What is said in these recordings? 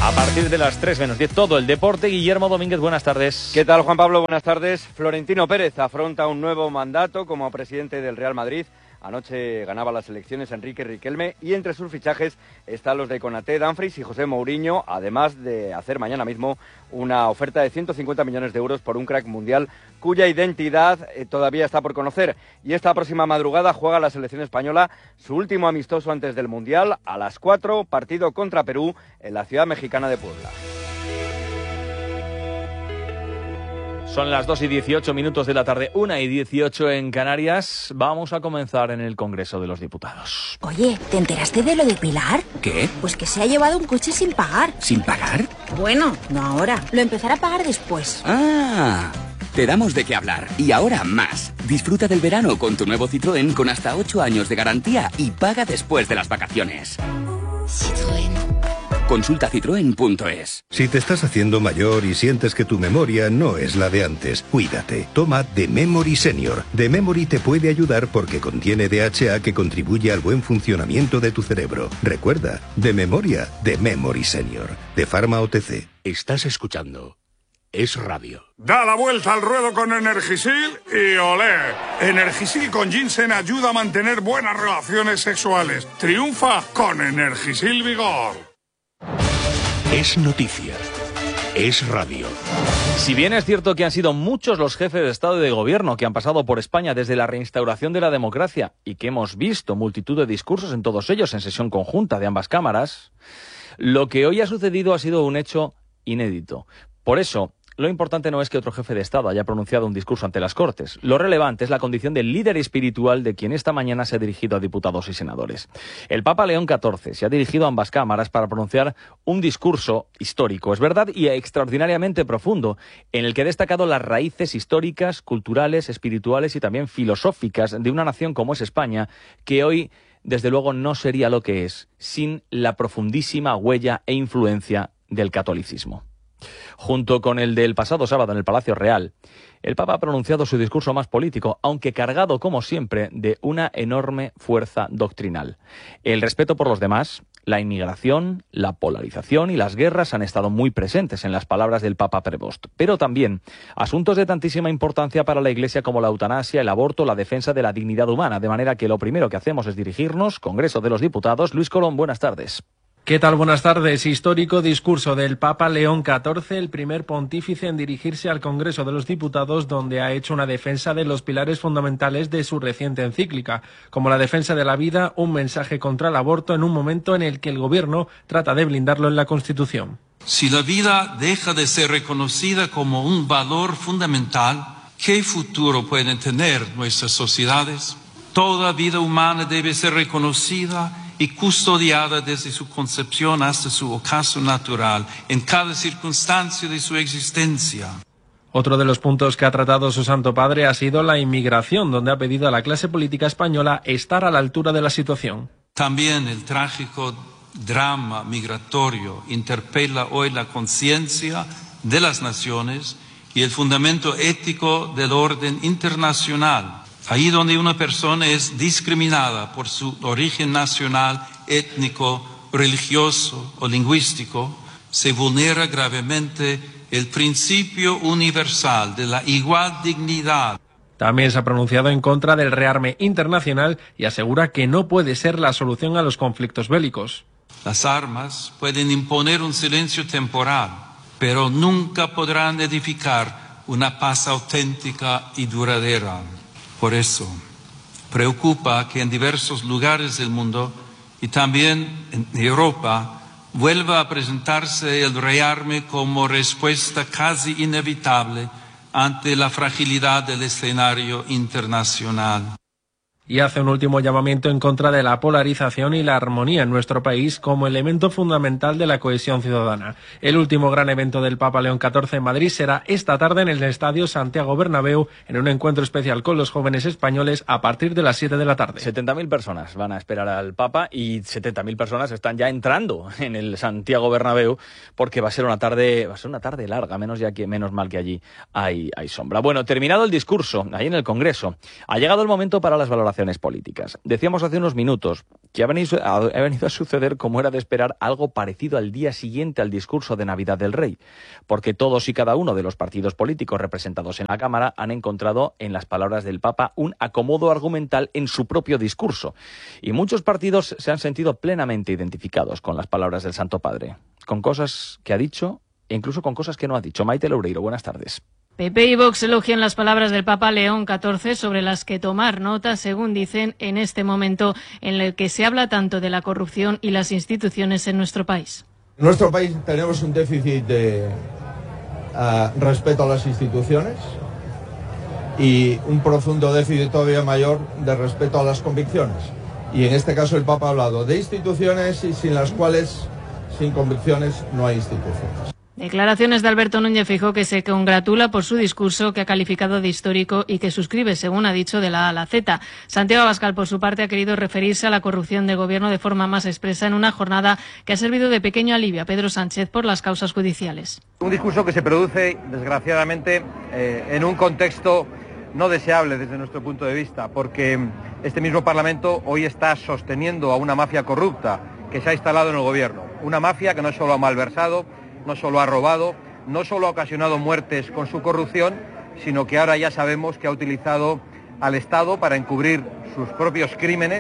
A partir de las 3 menos 10, todo el deporte. Guillermo Domínguez, buenas tardes. ¿Qué tal, Juan Pablo? Buenas tardes. Florentino Pérez afronta un nuevo mandato como presidente del Real Madrid. Anoche ganaba las elecciones Enrique Riquelme y entre sus fichajes están los de Konaté, Dumfries y José Mourinho, además de hacer mañana mismo una oferta de 150 millones de euros por un crack mundial cuya identidad todavía está por conocer. Y esta próxima madrugada juega la selección española su último amistoso antes del Mundial a las 4, partido contra Perú en la ciudad mexicana de Puebla. Son las 2:18 de la tarde, 1:18 en Canarias. Vamos a comenzar en el Congreso de los Diputados. Oye, ¿te enteraste de lo de Pilar? ¿Qué? Pues que se ha llevado un coche sin pagar. ¿Sin pagar? Bueno, no ahora. Lo empezará a pagar después. ¡Ah! Te damos de qué hablar. Y ahora más. Disfruta del verano con tu nuevo Citroën con hasta 8 años de garantía y paga después de las vacaciones. Citroën. Consulta citroen.es. Si te estás haciendo mayor y sientes que tu memoria no es la de antes, cuídate. Toma The Memory Senior. The Memory te puede ayudar porque contiene DHA que contribuye al buen funcionamiento de tu cerebro. Recuerda, de memoria, The Memory Senior. De Pharma OTC. Estás escuchando Es Radio. Da la vuelta al ruedo con Energisil y olé. Energisil con ginseng ayuda a mantener buenas relaciones sexuales. Triunfa con Energisil Vigor. Es noticia. Es radio. Si bien es cierto que han sido muchos los jefes de Estado y de Gobierno que han pasado por España desde la reinstauración de la democracia y que hemos visto multitud de discursos en todos ellos en sesión conjunta de ambas cámaras, lo que hoy ha sucedido ha sido un hecho inédito. Por eso, lo importante no es que otro jefe de Estado haya pronunciado un discurso ante las Cortes. Lo relevante es la condición del líder espiritual de quien esta mañana se ha dirigido a diputados y senadores. El Papa León XIV se ha dirigido a ambas cámaras para pronunciar un discurso histórico, es verdad, y extraordinariamente profundo, en el que ha destacado las raíces históricas, culturales, espirituales y también filosóficas de una nación como es España, que hoy, desde luego, no sería lo que es sin la profundísima huella e influencia del catolicismo. Junto con el del pasado sábado en el Palacio Real, el Papa ha pronunciado su discurso más político, aunque cargado, como siempre, de una enorme fuerza doctrinal. El respeto por los demás, la inmigración, la polarización y las guerras han estado muy presentes en las palabras del Papa Prevost, pero también asuntos de tantísima importancia para la Iglesia como la eutanasia, el aborto, la defensa de la dignidad humana, de manera que lo primero que hacemos es dirigirnos, Congreso de los Diputados. Luis Colón, buenas tardes. ¿Qué tal? Buenas tardes. Histórico discurso del Papa León XIV, el primer pontífice en dirigirse al Congreso de los Diputados, donde ha hecho una defensa de los pilares fundamentales de su reciente encíclica, como la defensa de la vida, un mensaje contra el aborto en un momento en el que el Gobierno trata de blindarlo en la Constitución. Si la vida deja de ser reconocida como un valor fundamental, ¿qué futuro pueden tener nuestras sociedades? Toda vida humana debe ser reconocida y custodiada desde su concepción hasta su ocaso natural, en cada circunstancia de su existencia. Otro de los puntos que ha tratado su Santo Padre ha sido la inmigración, donde ha pedido a la clase política española estar a la altura de la situación. También el trágico drama migratorio interpela hoy la conciencia de las naciones y el fundamento ético del orden internacional. Ahí donde una persona es discriminada por su origen nacional, étnico, religioso o lingüístico, se vulnera gravemente el principio universal de la igual dignidad. También se ha pronunciado en contra del rearme internacional y asegura que no puede ser la solución a los conflictos bélicos. Las armas pueden imponer un silencio temporal, pero nunca podrán edificar una paz auténtica y duradera. Por eso, preocupa que en diversos lugares del mundo y también en Europa vuelva a presentarse el rearme como respuesta casi inevitable ante la fragilidad del escenario internacional. Y hace un último llamamiento en contra de la polarización y la armonía en nuestro país como elemento fundamental de la cohesión ciudadana. El último gran evento del Papa León XIV en Madrid será esta tarde en el Estadio Santiago Bernabéu, en un encuentro especial con los jóvenes españoles a partir de las 7 de la tarde. 70.000 personas van a esperar al Papa y 70.000 personas están ya entrando en el Santiago Bernabéu porque va a ser una tarde larga, menos mal que allí hay sombra. Bueno, terminado el discurso ahí en el Congreso, ha llegado el momento para las valoraciones declaraciones políticas. Decíamos hace unos minutos que ha venido a suceder, como era de esperar, algo parecido al día siguiente al discurso de Navidad del Rey, porque todos y cada uno de los partidos políticos representados en la Cámara han encontrado en las palabras del Papa un acomodo argumental en su propio discurso. Y muchos partidos se han sentido plenamente identificados con las palabras del Santo Padre, con cosas que ha dicho e incluso con cosas que no ha dicho. Maite Loureiro, buenas tardes. PP y Vox elogian las palabras del Papa León XIV sobre las que tomar nota, según dicen, en este momento en el que se habla tanto de la corrupción y las instituciones en nuestro país. En nuestro país tenemos un déficit de respeto a las instituciones y un profundo déficit todavía mayor de respeto a las convicciones. Y en este caso el Papa ha hablado de instituciones y sin las cuales, sin convicciones, no hay instituciones. Declaraciones de Alberto Núñez Feijóo, que se congratula por su discurso, que ha calificado de histórico y que suscribe, según ha dicho, de la A a la Z. Santiago Abascal, por su parte, ha querido referirse a la corrupción del Gobierno de forma más expresa en una jornada que ha servido de pequeño alivio a Pedro Sánchez por las causas judiciales. Un discurso que se produce, desgraciadamente, en un contexto no deseable desde nuestro punto de vista, porque este mismo Parlamento hoy está sosteniendo a una mafia corrupta que se ha instalado en el Gobierno. Una mafia que no solo ha malversado, no solo ha robado, no solo ha ocasionado muertes con su corrupción, sino que ahora ya sabemos que ha utilizado al Estado para encubrir sus propios crímenes,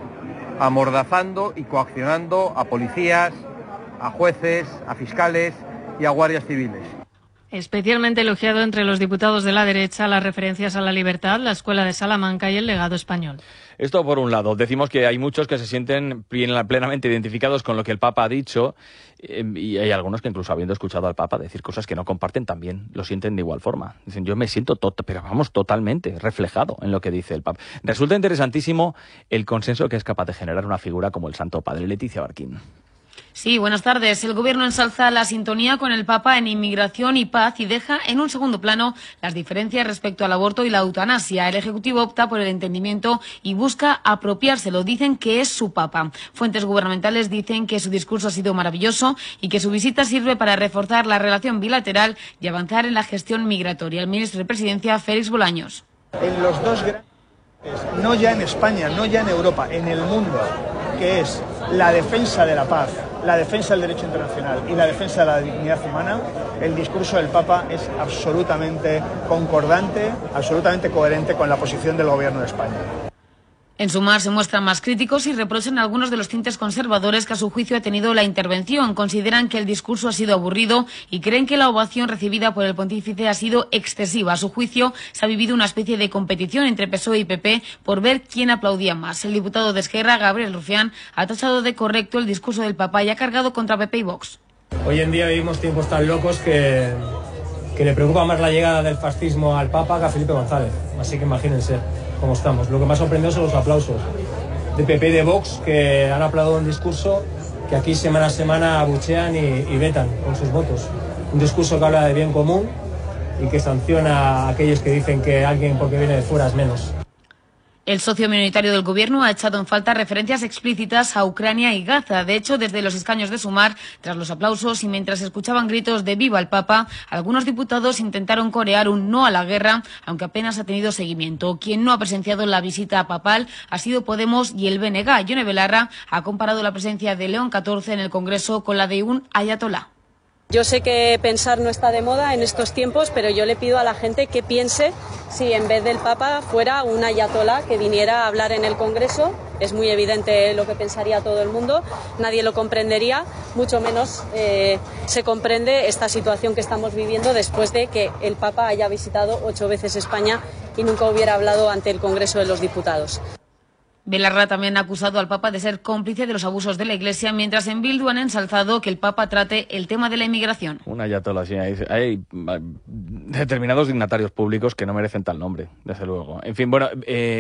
amordazando y coaccionando a policías, a jueces, a fiscales y a guardias civiles. Especialmente elogiado entre los diputados de la derecha las referencias a la libertad, la Escuela de Salamanca y el legado español. Esto por un lado. Decimos que hay muchos que se sienten plenamente identificados con lo que el Papa ha dicho y hay algunos que incluso habiendo escuchado al Papa decir cosas que no comparten también lo sienten de igual forma. Dicen, yo me siento totalmente reflejado en lo que dice el Papa. Resulta interesantísimo el consenso que es capaz de generar una figura como el Santo Padre. Leticia Barquín. Sí, buenas tardes. El Gobierno ensalza la sintonía con el Papa en inmigración y paz y deja en un segundo plano las diferencias respecto al aborto y la eutanasia. El Ejecutivo opta por el entendimiento y busca apropiárselo. Dicen que es su Papa. Fuentes gubernamentales dicen que su discurso ha sido maravilloso y que su visita sirve para reforzar la relación bilateral y avanzar en la gestión migratoria. El ministro de Presidencia, Félix Bolaños. En los dos grandes, no ya en España, no ya en Europa, en el mundo, que es la defensa de la paz, la defensa del derecho internacional y la defensa de la dignidad humana, el discurso del Papa es absolutamente concordante, absolutamente coherente con la posición del Gobierno de España. En Sumar se muestran más críticos y reprochan algunos de los tintes conservadores que a su juicio ha tenido la intervención. Consideran que el discurso ha sido aburrido y creen que la ovación recibida por el pontífice ha sido excesiva. A su juicio se ha vivido una especie de competición entre PSOE y PP por ver quién aplaudía más. El diputado de Esquerra, Gabriel Rufián, ha tachado de correcto el discurso del Papa y ha cargado contra PP y Vox. Hoy en día vivimos tiempos tan locos que le preocupa más la llegada del fascismo al Papa que a Felipe González. Así que imagínense cómo estamos. Lo que más sorprendió son los aplausos de PP y de Vox, que han aplaudido un discurso que aquí semana a semana abuchean y vetan con sus votos. Un discurso que habla de bien común y que sanciona a aquellos que dicen que alguien porque viene de fuera es menos. El socio minoritario del Gobierno ha echado en falta referencias explícitas a Ucrania y Gaza. De hecho, desde los escaños de Sumar, tras los aplausos y mientras escuchaban gritos de ¡Viva el Papa!, algunos diputados intentaron corear un no a la guerra, aunque apenas ha tenido seguimiento. Quien no ha presenciado la visita papal ha sido Podemos y el BNG. Yone Belarra ha comparado la presencia de León XIV en el Congreso con la de un ayatolá. Yo sé que pensar no está de moda en estos tiempos, pero yo le pido a la gente que piense si en vez del Papa fuera un ayatolá que viniera a hablar en el Congreso. Es muy evidente lo que pensaría todo el mundo, nadie lo comprendería, mucho menos se comprende esta situación que estamos viviendo después de que el Papa haya visitado 8 veces España y nunca hubiera hablado ante el Congreso de los Diputados. Belarra también ha acusado al Papa de ser cómplice de los abusos de la Iglesia, mientras en Bildu han ensalzado que el Papa trate el tema de la inmigración. Un ayatolá, sí. Hay determinados dignatarios públicos que no merecen tal nombre, desde luego. En fin, bueno,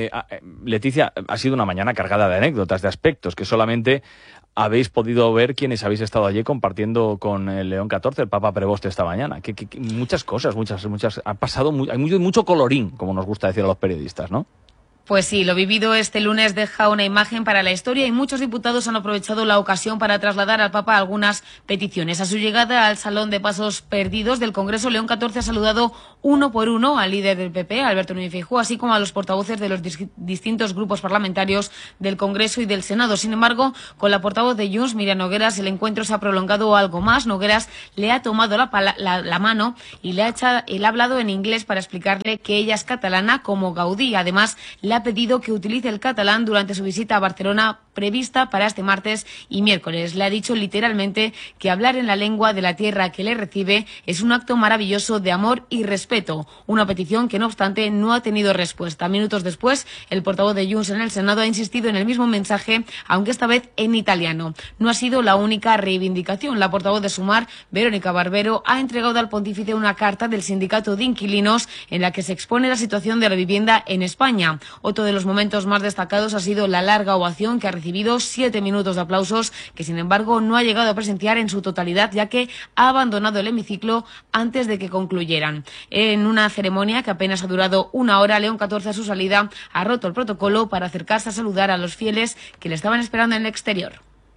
Leticia, ha sido una mañana cargada de anécdotas, de aspectos que solamente habéis podido ver quienes habéis estado allí compartiendo con el León XIV, el Papa Preboste, esta mañana. Muchas cosas, muchas. Ha pasado, hay mucho colorín, como nos gusta decir a los periodistas, ¿no? Pues sí, lo vivido este lunes deja una imagen para la historia y muchos diputados han aprovechado la ocasión para trasladar al Papa algunas peticiones. A su llegada al Salón de Pasos Perdidos del Congreso, León XIV ha saludado uno por uno al líder del PP, Alberto Núñez Feijóo, así como a los portavoces de los distintos grupos parlamentarios del Congreso y del Senado. Sin embargo, con la portavoz de Junts, Míriam Nogueras, el encuentro se ha prolongado algo más. Nogueras le ha tomado la mano y le ha hablado en inglés para explicarle que ella es catalana como Gaudí. Además, le ha pedido que utilice el catalán durante su visita a Barcelona prevista para este martes y miércoles. Le ha dicho literalmente que hablar en la lengua de la tierra que le recibe es un acto maravilloso de amor y respeto, una petición que no obstante no ha tenido respuesta. Minutos después, el portavoz de Junts en el Senado ha insistido en el mismo mensaje, aunque esta vez en italiano. No ha sido la única reivindicación. La portavoz de Sumar, Verónica Barbero, ha entregado al pontífice una carta del sindicato de inquilinos en la que se expone la situación de la vivienda en España. Otro de los momentos más destacados ha sido la larga ovación que ha recibido 7 minutos de aplausos, que sin embargo no ha llegado a presenciar en su totalidad, ya que ha abandonado el hemiciclo antes de que concluyeran. En una ceremonia que apenas ha durado una hora, León XIV a su salida ha roto el protocolo para acercarse a saludar a los fieles que le estaban esperando en el exterior.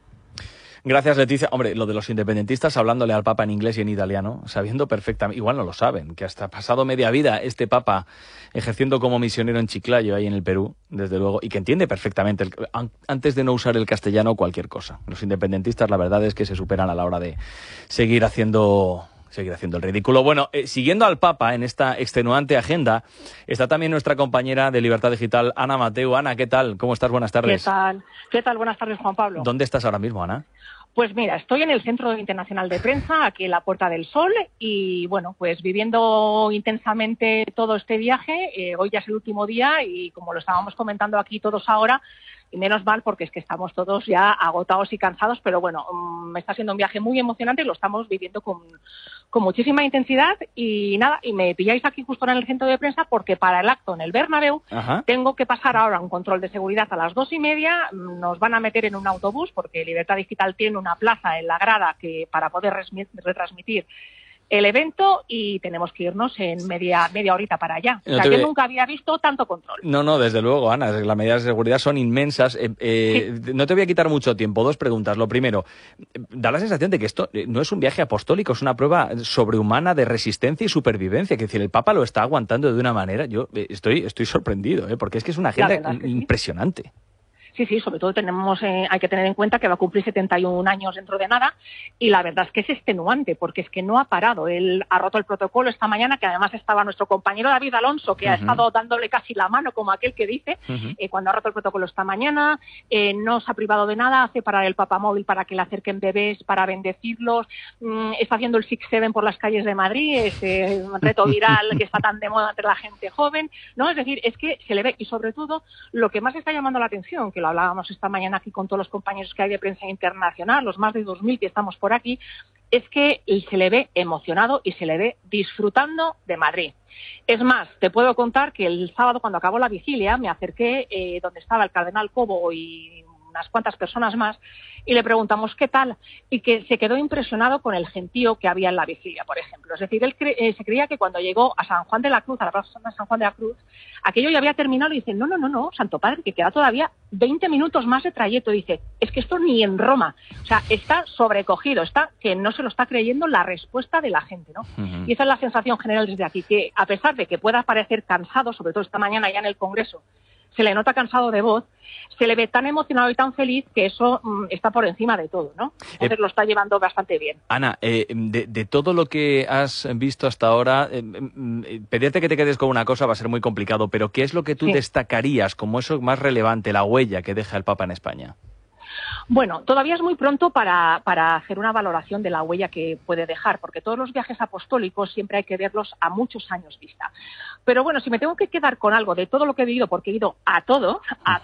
Gracias, Leticia. Hombre, lo de los independentistas hablándole al Papa en inglés y en italiano, sabiendo perfectamente, igual no lo saben, que hasta pasado media vida este Papa ejerciendo como misionero en Chiclayo, ahí en el Perú, desde luego, y que entiende perfectamente, antes de no usar el castellano, cualquier cosa. Los independentistas, la verdad es que se superan a la hora de seguir haciendo el ridículo. Bueno, siguiendo al Papa en esta extenuante agenda, está también nuestra compañera de Libertad Digital, Ana Mateu. Ana, ¿qué tal? ¿Cómo estás? Buenas tardes. ¿Qué tal? Buenas tardes, Juan Pablo. ¿Dónde estás ahora mismo, Ana? Pues mira, estoy en el Centro Internacional de Prensa, aquí en la Puerta del Sol, y bueno, pues viviendo intensamente todo este viaje. Hoy ya es el último día y como lo estábamos comentando aquí todos ahora, y menos mal porque es que estamos todos ya agotados y cansados, pero bueno, está siendo un viaje muy emocionante y lo estamos viviendo con muchísima intensidad y nada, y me pilláis aquí justo en el centro de prensa porque para el acto en el Bernabéu tengo que pasar ahora un control de seguridad a las 2:30, nos van a meter en un autobús porque Libertad Digital tiene una plaza en la grada para poder retransmitir el evento y tenemos que irnos en media horita para allá. O sea, yo nunca había visto tanto control. No, desde luego, Ana, las medidas de seguridad son inmensas. Sí. No te voy a quitar mucho tiempo. 2 preguntas. Lo primero, da la sensación de que esto no es un viaje apostólico, es una prueba sobrehumana de resistencia y supervivencia. Es decir, el Papa lo está aguantando de una manera. Yo estoy sorprendido, porque es que es una agenda impresionante. Sí, sobre todo hay que tener en cuenta que va a cumplir 71 años dentro de nada y la verdad es que es extenuante porque es que no ha parado. Él ha roto el protocolo esta mañana, que además estaba nuestro compañero David Alonso, que ha estado dándole casi la mano como aquel que dice, cuando ha roto el protocolo esta mañana, no se ha privado de nada, hace parar el papamóvil para que le acerquen bebés, para bendecirlos, está haciendo el 6-7 por las calles de Madrid, ese reto viral que está tan de moda entre la gente joven, ¿no? Es decir, es que se le ve y sobre todo lo que más está llamando la atención, que lo hablábamos esta mañana aquí con todos los compañeros que hay de prensa internacional, los más de 2.000 que estamos por aquí, es que se le ve emocionado y se le ve disfrutando de Madrid. Es más, te puedo contar que el sábado cuando acabó la vigilia me acerqué donde estaba el cardenal Cobo y unas cuantas personas más y le preguntamos qué tal y que se quedó impresionado con el gentío que había en la vigilia, por ejemplo. Es decir, él se creía que cuando llegó a San Juan de la Cruz, a la plaza de San Juan de la Cruz, aquello ya había terminado y dice, no, Santo Padre, que queda todavía 20 minutos más de trayecto. Dice, es que esto ni en Roma. O sea, está sobrecogido, está que no se lo está creyendo la respuesta de la gente, ¿no? Y esa es la sensación general desde aquí, que a pesar de que pueda parecer cansado, sobre todo esta mañana ya en el Congreso, se le nota cansado de voz, se le ve tan emocionado y tan feliz que eso está por encima de todo, ¿no? Entonces lo está llevando bastante bien. Ana, de todo lo que has visto hasta ahora, pedirte que te quedes con una cosa va a ser muy complicado, pero ¿qué es lo que tú destacarías como eso más relevante, la huella que deja el Papa en España? Bueno, todavía es muy pronto para hacer una valoración de la huella que puede dejar, porque todos los viajes apostólicos siempre hay que verlos a muchos años vista. Pero bueno, si me tengo que quedar con algo de todo lo que he vivido, porque he ido a todo,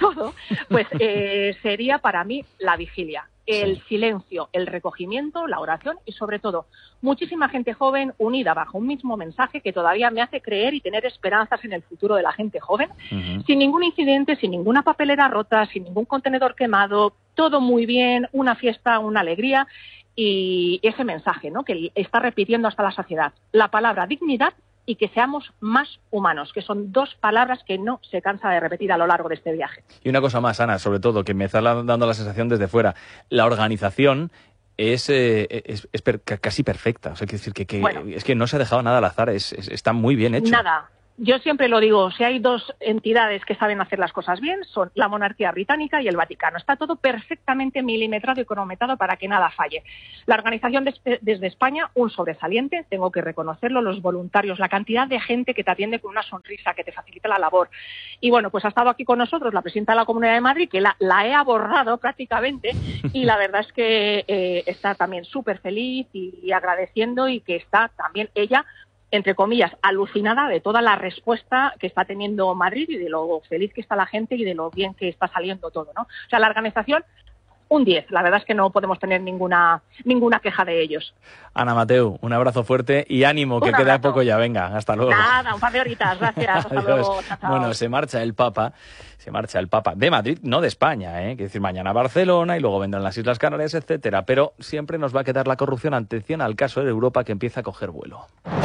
pues sería para mí la vigilia. El silencio, el recogimiento, la oración y sobre todo muchísima gente joven unida bajo un mismo mensaje que todavía me hace creer y tener esperanzas en el futuro de la gente joven, sin ningún incidente, sin ninguna papelera rota, sin ningún contenedor quemado, todo muy bien, una fiesta, una alegría y ese mensaje, ¿no?, que está repitiendo hasta la saciedad. La palabra dignidad y que seamos más humanos, que son dos palabras que no se cansa de repetir a lo largo de este viaje. Y una cosa más, Ana, sobre todo, que me está dando la sensación desde fuera, la organización es casi perfecta. O sea, quiero decir que bueno, es que no se ha dejado nada al azar, está muy bien hecho. Nada. Yo siempre lo digo, si hay dos entidades que saben hacer las cosas bien, son la monarquía británica y el Vaticano. Está todo perfectamente milimetrado y cronometrado para que nada falle. La organización desde España, un sobresaliente, tengo que reconocerlo, los voluntarios, la cantidad de gente que te atiende con una sonrisa, que te facilita la labor. Y bueno, pues ha estado aquí con nosotros la presidenta de la Comunidad de Madrid, que la he abordado prácticamente, y la verdad es que está también súper feliz y agradeciendo, y que está también ella, entre comillas, alucinada de toda la respuesta que está teniendo Madrid y de lo feliz que está la gente y de lo bien que está saliendo todo, ¿no? O sea, la organización, un 10. La verdad es que no podemos tener ninguna queja de ellos. Ana Mateu, un abrazo fuerte y ánimo, que queda poco ya. Venga, hasta luego. Nada, un par de horitas. Gracias. Hasta luego. Chao, chao. Bueno, se marcha el Papa de Madrid, no de España, ¿eh? Quiere decir, mañana a Barcelona y luego vendrán las Islas Canarias, etcétera. Pero siempre nos va a quedar la corrupción. Atención al caso de Europa, que empieza a coger vuelo.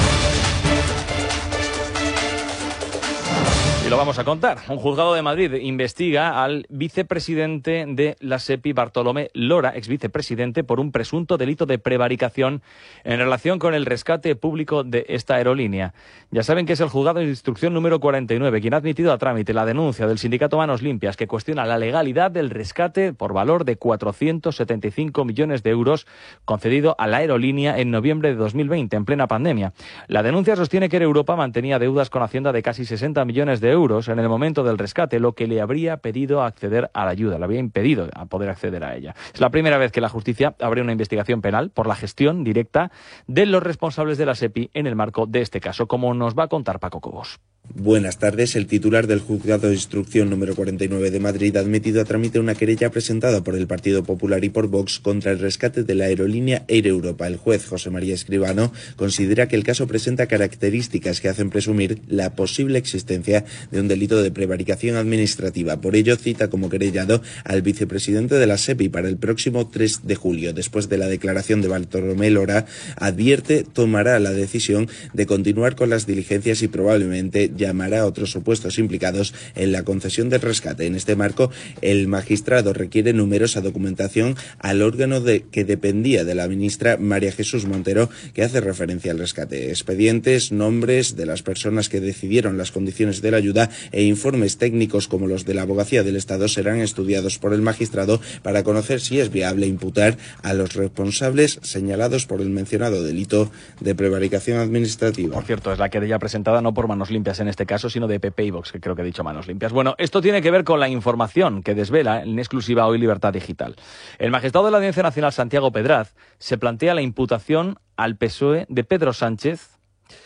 Y lo vamos a contar. Un juzgado de Madrid investiga al vicepresidente de la SEPI, Bartolomé Lora, exvicepresidente, por un presunto delito de prevaricación en relación con el rescate público de esta aerolínea. Ya saben que es el juzgado de instrucción número 49 quien ha admitido a trámite la denuncia del sindicato Manos Limpias, que cuestiona la legalidad del rescate por valor de 475 millones de euros concedido a la aerolínea en noviembre de 2020, en plena pandemia. La denuncia sostiene que Air Europa mantenía deudas con Hacienda de casi 60 millones de euros en el momento del rescate, lo que le habría pedido acceder a la ayuda, le habría impedido a poder acceder a ella. Es la primera vez que la justicia abre una investigación penal por la gestión directa de los responsables de la SEPI en el marco de este caso, como nos va a contar Paco Cobos. Buenas tardes. El titular del Juzgado de Instrucción número 49 de Madrid ha admitido a trámite una querella presentada por el Partido Popular y por Vox contra el rescate de la aerolínea Air Europa. El juez José María Escribano considera que el caso presenta características que hacen presumir la posible existencia de un delito de prevaricación administrativa. Por ello, cita como querellado al vicepresidente de la SEPI para el próximo 3 de julio. Después de la declaración de Bartolomé Lora, advierte tomará la decisión de continuar con las diligencias y probablemente llamará a otros supuestos implicados en la concesión del rescate. En este marco, el magistrado requiere numerosa documentación al órgano que dependía de la ministra María Jesús Montero, que hace referencia al rescate. Expedientes, nombres de las personas que decidieron las condiciones de la ayuda e informes técnicos como los de la Abogacía del Estado serán estudiados por el magistrado para conocer si es viable imputar a los responsables señalados por el mencionado delito de prevaricación administrativa. Por cierto, es la querella presentada no por Manos Limpias en este caso, sino de PP y Vox, que creo que he dicho Manos Limpias. Bueno, esto tiene que ver con la información que desvela en exclusiva hoy Libertad Digital. El magistrado de la Audiencia Nacional, Santiago Pedraz, se plantea la imputación al PSOE de Pedro Sánchez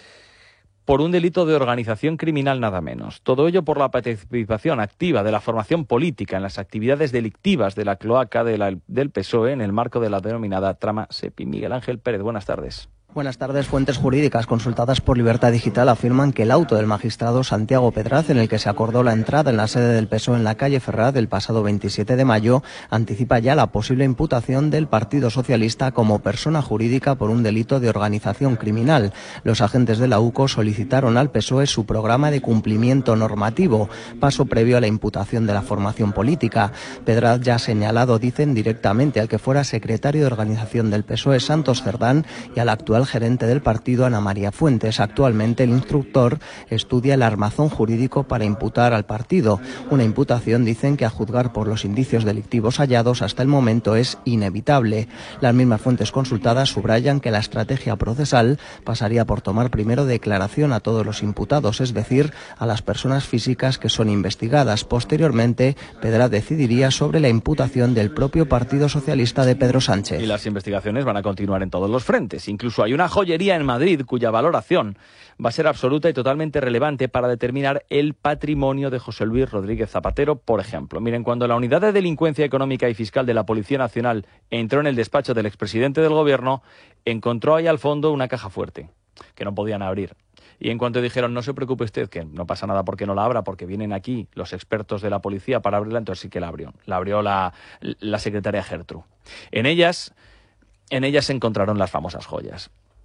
por un delito de organización criminal nada menos. Todo ello por la participación activa de la formación política en las actividades delictivas de la cloaca del PSOE en el marco de la denominada trama SEPI. Miguel Ángel Pérez, buenas tardes. Buenas tardes. Fuentes jurídicas consultadas por Libertad Digital afirman que el auto del magistrado Santiago Pedraz, en el que se acordó la entrada en la sede del PSOE en la calle Ferraz el pasado 27 de mayo, anticipa ya la posible imputación del Partido Socialista como persona jurídica por un delito de organización criminal. Los agentes de la UCO solicitaron al PSOE su programa de cumplimiento normativo, paso previo a la imputación de la formación política. Pedraz ya ha señalado, dicen, directamente al que fuera secretario de organización del PSOE, Santos Cerdán, y al actual gerente del partido, Ana María Fuentes. Actualmente el instructor estudia el armazón jurídico para imputar al partido. Una imputación, dicen, que a juzgar por los indicios delictivos hallados hasta el momento es inevitable. Las mismas fuentes consultadas subrayan que la estrategia procesal pasaría por tomar primero declaración a todos los imputados, es decir, a las personas físicas que son investigadas. Posteriormente, Pedraz decidiría sobre la imputación del propio Partido Socialista de Pedro Sánchez. Y las investigaciones van a continuar en todos los frentes. Incluso hay una joyería en Madrid cuya valoración va a ser absoluta y totalmente relevante para determinar el patrimonio de José Luis Rodríguez Zapatero, por ejemplo. Miren, cuando la Unidad de Delincuencia Económica y Fiscal de la Policía Nacional entró en el despacho del expresidente del Gobierno, encontró ahí al fondo una caja fuerte que no podían abrir. Y en cuanto dijeron, no se preocupe usted, que no pasa nada porque no la abra, porque vienen aquí los expertos de la policía para abrirla, entonces sí que la abrió. La abrió la secretaria Gertrude. En ellas se encontraron las famosas joyas.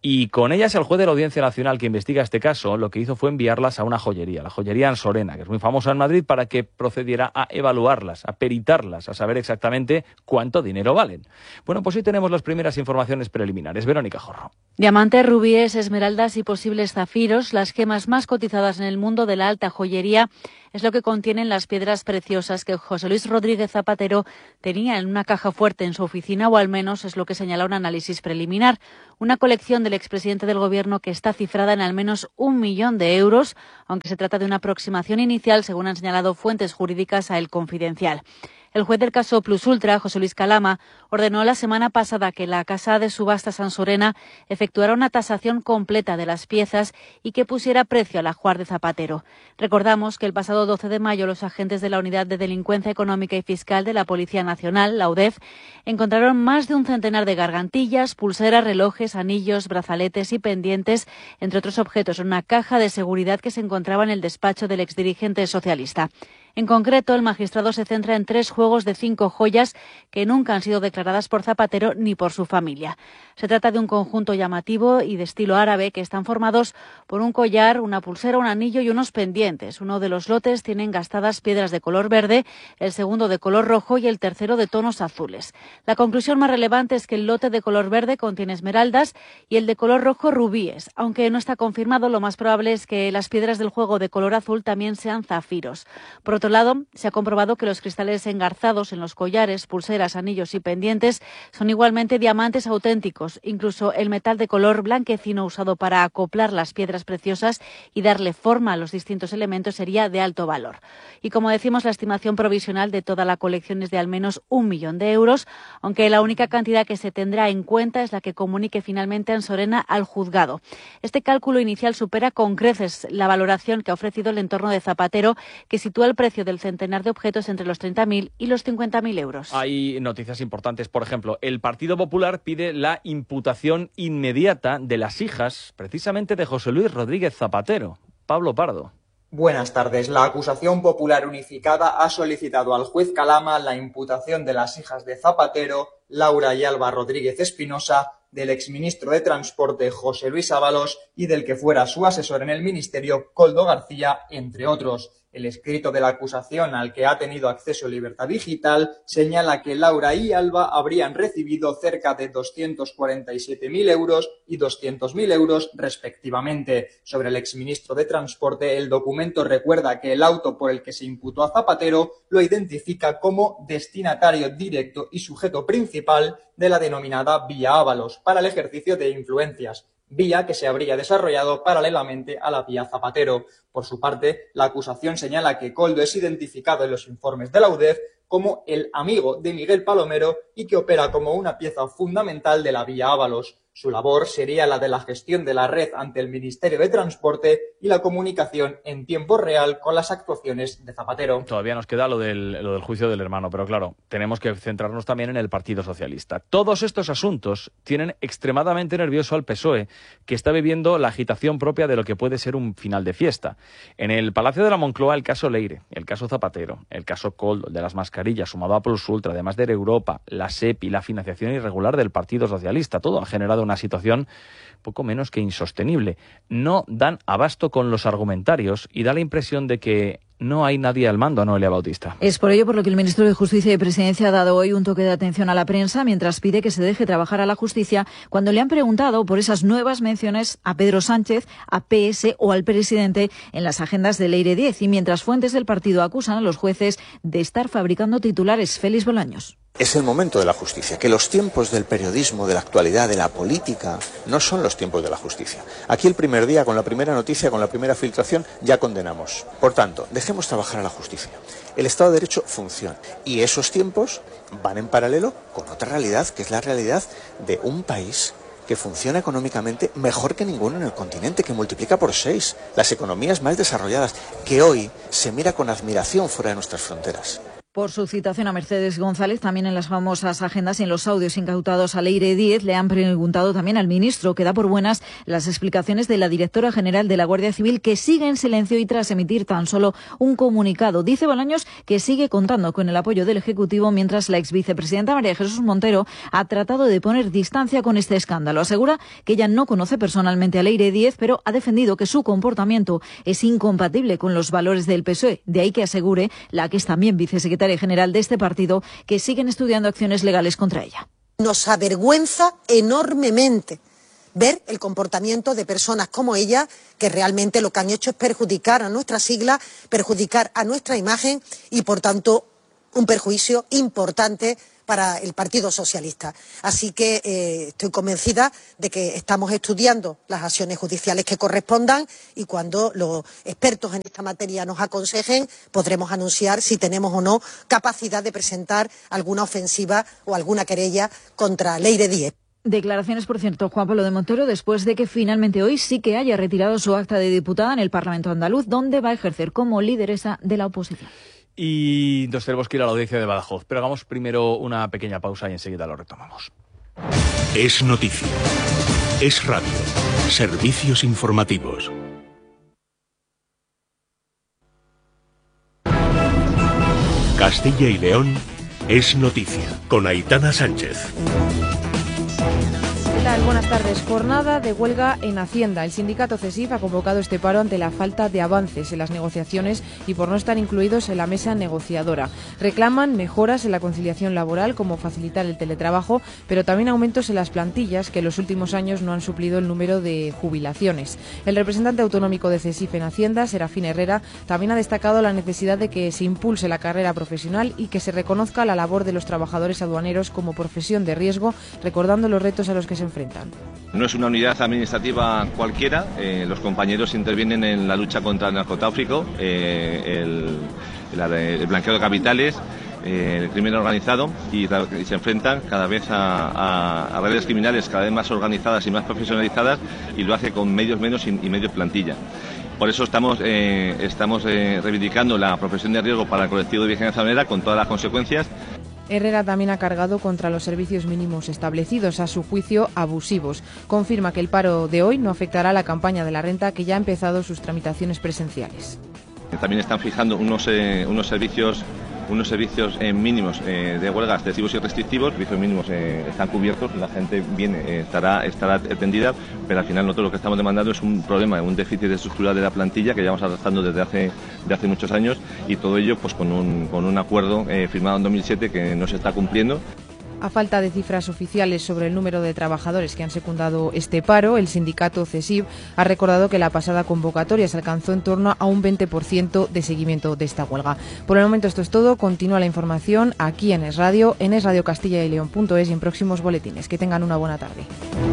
Y con ellas el juez de la Audiencia Nacional que investiga este caso lo que hizo fue enviarlas a una joyería, la joyería Ansorena, que es muy famosa en Madrid, para que procediera a evaluarlas, a peritarlas, a saber exactamente cuánto dinero valen. Bueno, pues hoy tenemos las primeras informaciones preliminares. Verónica Jorro. Diamantes, rubíes, esmeraldas y posibles zafiros, las gemas más cotizadas en el mundo de la alta joyería, es lo que contienen las piedras preciosas que José Luis Rodríguez Zapatero tenía en una caja fuerte en su oficina, o al menos es lo que señala un análisis preliminar. Una colección del expresidente del Gobierno que está cifrada en al menos 1 millón de euros, aunque se trata de una aproximación inicial, según han señalado fuentes jurídicas a El Confidencial. El juez del caso Plus Ultra, José Luis Calama, ordenó la semana pasada que la casa de subastas Ansorena efectuara una tasación completa de las piezas y que pusiera precio al ajuar de Zapatero. Recordamos que el pasado 12 de mayo los agentes de la Unidad de Delincuencia Económica y Fiscal de la Policía Nacional, la UDEF, encontraron más de un centenar de gargantillas, pulseras, relojes, anillos, brazaletes y pendientes, entre otros objetos, en una caja de seguridad que se encontraba en el despacho del exdirigente socialista. En concreto, el magistrado se centra en 3 juegos de 5 joyas que nunca han sido declaradas por Zapatero ni por su familia. Se trata de un conjunto llamativo y de estilo árabe que están formados por un collar, una pulsera, un anillo y unos pendientes. Uno de los lotes tiene engastadas piedras de color verde, el segundo de color rojo y el tercero de tonos azules. La conclusión más relevante es que el lote de color verde contiene esmeraldas y el de color rojo rubíes. Aunque no está confirmado, lo más probable es que las piedras del juego de color azul también sean zafiros. Por otro lado, se ha comprobado que los cristales engarzados en los collares, pulseras, anillos y pendientes son igualmente diamantes auténticos. Incluso el metal de color blanquecino usado para acoplar las piedras preciosas y darle forma a los distintos elementos sería de alto valor. Y como decimos, la estimación provisional de toda la colección es de al menos 1 millón de euros, aunque la única cantidad que se tendrá en cuenta es la que comunique finalmente Ansorena al juzgado. Este cálculo inicial supera con creces la valoración que ha ofrecido el entorno de Zapatero, que sitúa el precio del centenar de objetos entre los 30.000 y los 50.000 euros. Hay noticias importantes. Por ejemplo, el Partido Popular pide la imputación inmediata de las hijas, precisamente de José Luis Rodríguez Zapatero. Pablo Pardo. Buenas tardes. La acusación popular unificada ha solicitado al juez Calama la imputación de las hijas de Zapatero, Laura y Alba Rodríguez Espinosa, del exministro de Transporte José Luis Ábalos y del que fuera su asesor en el ministerio Koldo García, entre otros. El escrito de la acusación, al que ha tenido acceso Libertad Digital, señala que Laura y Alba habrían recibido cerca de 247.000 euros y 200.000 euros respectivamente. Sobre el exministro de Transporte, el documento recuerda que el auto por el que se imputó a Zapatero lo identifica como destinatario directo y sujeto principal de la denominada Vía Ábalos para el ejercicio de influencias, vía que se habría desarrollado paralelamente a la vía Zapatero. Por su parte, la acusación señala que Koldo es identificado en los informes de la UDEF como el amigo de Miguel Palomero y que opera como una pieza fundamental de la vía Ábalos. Su labor sería la de la gestión de la red ante el Ministerio de Transporte y la comunicación en tiempo real con las actuaciones de Zapatero. Todavía nos queda lo del juicio del hermano, pero claro, tenemos que centrarnos también en el Partido Socialista. Todos estos asuntos tienen extremadamente nervioso al PSOE, que está viviendo la agitación propia de lo que puede ser un final de fiesta. En el Palacio de la Moncloa, el caso Leire, el caso Zapatero, el caso Koldo, el de las mascarillas, sumado a Plus Ultra, además de Europa, la SEP y la financiación irregular del Partido Socialista, todo ha generado una situación poco menos que insostenible. No dan abasto con los argumentarios y da la impresión de que no hay nadie al mando, Noelia Bautista. Es por ello por lo que el ministro de Justicia y Presidencia ha dado hoy un toque de atención a la prensa mientras pide que se deje trabajar a la justicia cuando le han preguntado por esas nuevas menciones a Pedro Sánchez, a PS o al presidente en las agendas de Leire 10 y mientras fuentes del partido acusan a los jueces de estar fabricando titulares. Félix Bolaños. Es el momento de la justicia, que los tiempos del periodismo, de la actualidad, de la política, no son los tiempos de la justicia. Aquí el primer día, con la primera noticia, con la primera filtración, ya condenamos. Por tanto, dejemos trabajar a la justicia. El Estado de Derecho funciona y esos tiempos van en paralelo con otra realidad, que es la realidad de un país que funciona económicamente mejor que ninguno en el continente, que multiplica por 6 las economías más desarrolladas, que hoy se mira con admiración fuera de nuestras fronteras. Por su citación a Mercedes González, también en las famosas agendas y en los audios incautados a Leire Díez, le han preguntado también al ministro, que da por buenas las explicaciones de la directora general de la Guardia Civil, que sigue en silencio y tras emitir tan solo un comunicado. Dice Bolaños que sigue contando con el apoyo del Ejecutivo, mientras la exvicepresidenta María Jesús Montero ha tratado de poner distancia con este escándalo. Asegura que ella no conoce personalmente a Leire Díez, pero ha defendido que su comportamiento es incompatible con los valores del PSOE. De ahí que asegure la que es también vicesecretaria general de este partido, que siguen estudiando acciones legales contra ella. Nos avergüenza enormemente ver el comportamiento de personas como ella, que realmente lo que han hecho es perjudicar a nuestra sigla, perjudicar a nuestra imagen y, por tanto, un perjuicio importante para el Partido Socialista. Así que estoy convencida de que estamos estudiando las acciones judiciales que correspondan y cuando los expertos en esta materia nos aconsejen podremos anunciar si tenemos o no capacidad de presentar alguna ofensiva o alguna querella contra Leire Díez. Declaraciones, por cierto, Juan Pablo de Montero, después de que finalmente hoy sí que haya retirado su acta de diputada en el Parlamento andaluz, donde va a ejercer como lideresa de la oposición. Y nos tenemos que ir a la audiencia de Badajoz, pero hagamos primero una pequeña pausa y enseguida lo retomamos. Es noticia. Es radio. Servicios informativos. Castilla y León es noticia con Aitana Sánchez. ¿Qué tal? Buenas tardes. Jornada de huelga en Hacienda. El sindicato CESIF ha convocado este paro ante la falta de avances en las negociaciones y por no estar incluidos en la mesa negociadora. Reclaman mejoras en la conciliación laboral, como facilitar el teletrabajo, pero también aumentos en las plantillas, que en los últimos años no han suplido el número de jubilaciones. El representante autonómico de CESIF en Hacienda, Serafín Herrera, también ha destacado la necesidad de que se impulse la carrera profesional y que se reconozca la labor de los trabajadores aduaneros como profesión de riesgo, recordando los retos a los que se enfrentan. No es una unidad administrativa cualquiera, los compañeros intervienen en la lucha contra el narcotráfico, el blanqueo de capitales, el crimen organizado y se enfrentan cada vez a redes criminales cada vez más organizadas y más profesionalizadas y lo hace con medios menos y medios plantilla. Por eso estamos reivindicando la profesión de riesgo para el colectivo de vigilancia aduanera con todas las consecuencias. Herrera también ha cargado contra los servicios mínimos establecidos, a su juicio abusivos. Confirma que el paro de hoy no afectará a la campaña de la renta, que ya ha empezado sus tramitaciones presenciales. También están fijando unos servicios mínimos de huelga excesivos y restrictivos. Los servicios mínimos están cubiertos, la gente viene, estará atendida, pero al final nosotros lo que estamos demandando es un problema, un déficit estructural de la plantilla que llevamos arrastrando desde hace muchos años y todo ello pues con un acuerdo firmado en 2007 que no se está cumpliendo. A falta de cifras oficiales sobre el número de trabajadores que han secundado este paro, el sindicato CESIF ha recordado que la pasada convocatoria se alcanzó en torno a un 20% de seguimiento de esta huelga. Por el momento esto es todo. Continúa la información aquí en Es Radio, en esradiocastillaYleón.es y en próximos boletines. Que tengan una buena tarde.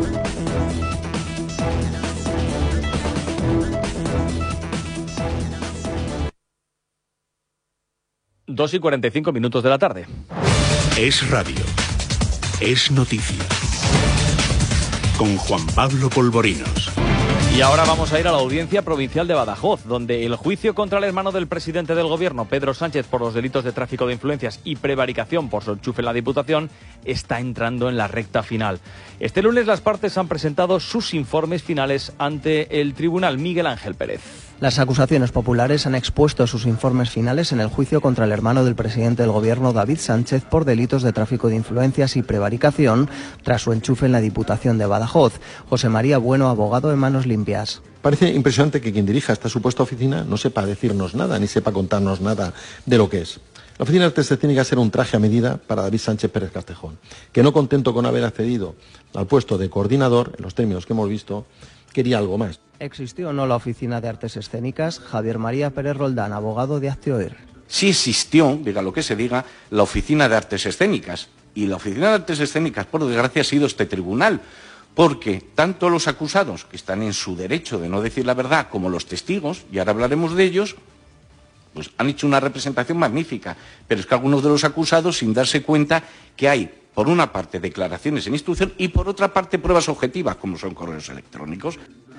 2:45 de la tarde. Es radio. Es noticia. Con Juan Pablo Polvorinos. Y ahora vamos a ir a la Audiencia Provincial de Badajoz, donde el juicio contra el hermano del presidente del Gobierno, Pedro Sánchez, por los delitos de tráfico de influencias y prevaricación por su enchufe en la Diputación, está entrando en la recta final. Este lunes las partes han presentado sus informes finales ante el tribunal. Miguel Ángel Pérez. Las acusaciones populares han expuesto sus informes finales en el juicio contra el hermano del presidente del Gobierno, David Sánchez, por delitos de tráfico de influencias y prevaricación tras su enchufe en la Diputación de Badajoz. José María Bueno, abogado de Manos Limpias. Parece impresionante que quien dirija esta supuesta oficina no sepa decirnos nada, ni sepa contarnos nada de lo que es. La oficina de artes tiene que ser un traje a medida para David Sánchez Pérez Castejón, que no contento con haber accedido al puesto de coordinador, en los términos que hemos visto, quería algo más. ¿Existió o no la Oficina de Artes Escénicas? Javier María Pérez Roldán, abogado de Actioer. Sí existió, diga lo que se diga, la Oficina de Artes Escénicas. Y la Oficina de Artes Escénicas, por desgracia, ha sido este tribunal. Porque tanto los acusados, que están en su derecho de no decir la verdad, como los testigos, y ahora hablaremos de ellos, pues han hecho una representación magnífica. Pero es que algunos de los acusados, sin darse cuenta que hay, por una parte, declaraciones en instrucción y por otra parte, pruebas objetivas, como son correos electrónicos.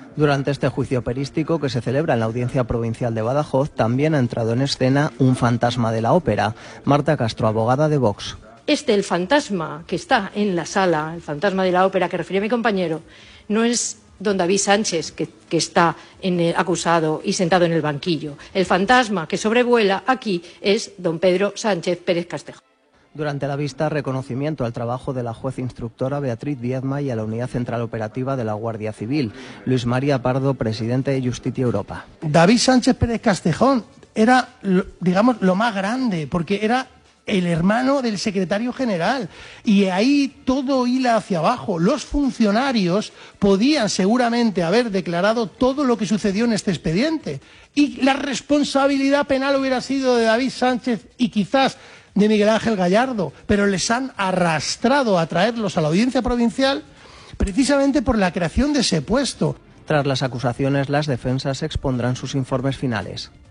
Durante este juicio perístico que se celebra en la Audiencia Provincial de Badajoz, también ha entrado en escena un fantasma de la ópera. Marta Castro, abogada de Vox. El fantasma que está en la sala, el fantasma de la ópera que refería mi compañero, no es don David Sánchez, que está acusado y sentado en el banquillo. El fantasma que sobrevuela aquí es don Pedro Sánchez Pérez Castejón. Durante la vista, reconocimiento al trabajo de la juez instructora Beatriz Viedma y a la Unidad Central Operativa de la Guardia Civil. Luis María Pardo, presidente de Justitia Europa. David Sánchez Pérez Castejón era, digamos, lo más grande, porque era el hermano del secretario general, y ahí todo hila hacia abajo. Los funcionarios podían seguramente haber declarado todo lo que sucedió en este expediente, y la responsabilidad penal hubiera sido de David Sánchez y quizás de Miguel Ángel Gallardo, pero les han arrastrado a traerlos a la Audiencia Provincial precisamente por la creación de ese puesto. Tras las acusaciones, las defensas expondrán sus informes finales.